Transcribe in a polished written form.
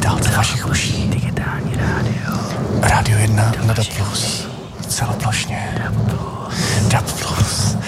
dál do vašich uší. Digitální rádio. Rádio 1 na DAB+. Celoplošně. DAB+.